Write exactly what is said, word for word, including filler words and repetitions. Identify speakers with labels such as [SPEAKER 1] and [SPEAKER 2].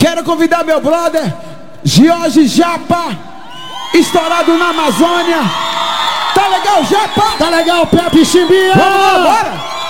[SPEAKER 1] Quero convidar meu brother Jorge Japa, estourado na Amazônia. Tá legal, Japa?
[SPEAKER 2] Tá legal, Pepe Chimbinha.
[SPEAKER 1] Vamos lá, bora!